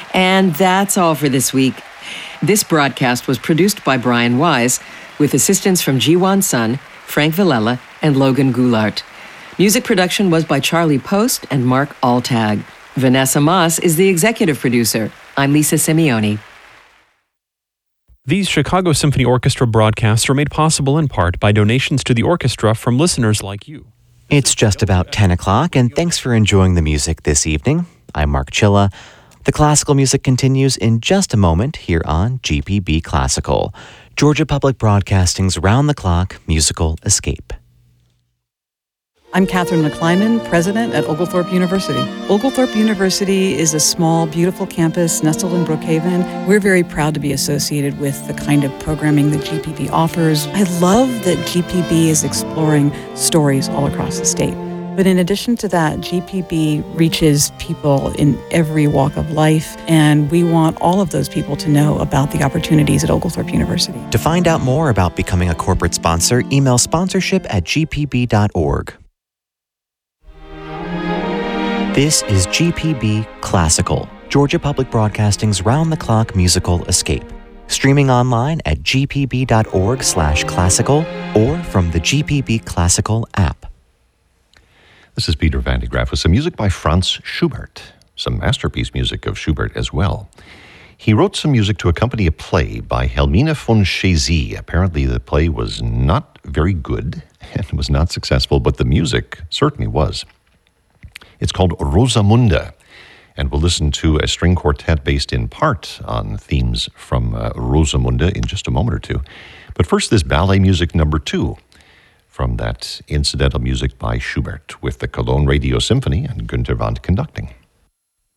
And that's all for this week. This broadcast was produced by Brian Wise, with assistance from Jiwan Sun, Frank Villela, and Logan Goulart. Music production was by Charlie Post and Mark Altag. Vanessa Moss is the executive producer. I'm Lisa Simeone. These Chicago Symphony Orchestra broadcasts are made possible in part by donations to the orchestra from listeners like you. It's just about 10 o'clock, and thanks for enjoying the music this evening. I'm Mark Chilla. The classical music continues in just a moment here on GPB Classical, Georgia Public Broadcasting's round-the-clock musical escape. I'm Catherine McClyman, president at Oglethorpe University. Oglethorpe University is a small, beautiful campus nestled in Brookhaven. We're very proud to be associated with the kind of programming that GPB offers. I love that GPB is exploring stories all across the state. But in addition to that, GPB reaches people in every walk of life, and we want all of those people to know about the opportunities at Oglethorpe University. To find out more about becoming a corporate sponsor, email sponsorship@gpb.org. This is GPB Classical, Georgia Public Broadcasting's round-the-clock musical escape. Streaming online at gpb.org/classical or from the GPB Classical app. This is Peter Van de Graaff with some music by Franz Schubert, some masterpiece music of Schubert as well. He wrote some music to accompany a play by Helmine von Chezy. Apparently the play was not very good and was not successful, but the music certainly was. It's called Rosamunde, and we'll listen to a string quartet based in part on themes from Rosamunde in just a moment or two. But first, this ballet music number 2 from that incidental music by Schubert with the Cologne Radio Symphony and Günter Wandt conducting.